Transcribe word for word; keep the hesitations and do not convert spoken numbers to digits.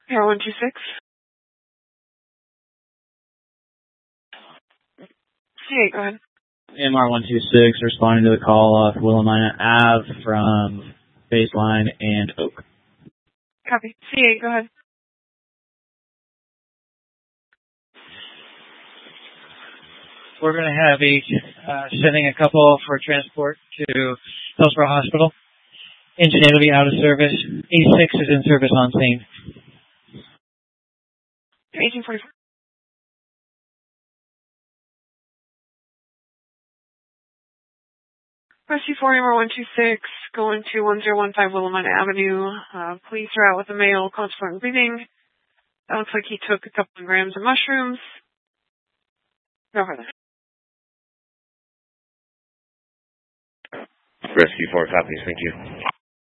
Air one two six. C eight, go ahead. M R one two six, responding to the call off Willamina Ave from Baseline and Oak. Copy. C eight, go ahead. We're going to have each uh, sending a couple for transport to Hillsborough Hospital. Engine eight will be out of service. E six is in service on scene. eighteen forty-four. Rescue four, M R one two six, going to one zero one five Willamette Avenue. Uh, police are out with a male, consequent breathing. That looks like he took a couple of grams of mushrooms. Go further. Rescue four copies, thank you.